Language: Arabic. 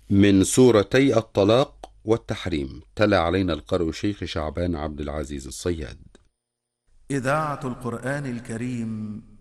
من سورتي الطلاق والتحريم. تلا علينا القارئ الشيخ شعبان عبد العزيز الصياد. إذاعة القرآن الكريم